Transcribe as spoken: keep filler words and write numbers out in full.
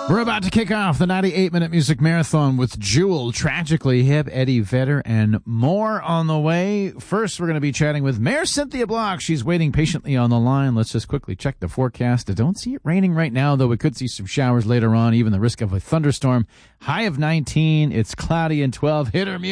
We're about to kick off the ninety-eight minute music marathon with Jewel, Tragically Hip, Eddie Vedder, and more on the way. First, we're going to be chatting with Mayor Cynthia Block. She's waiting patiently on the line. Let's just quickly check the forecast. I don't see it raining right now, though we could see some showers later on, even the risk of a thunderstorm. High of nineteen. It's cloudy and twelve. Hit or miss.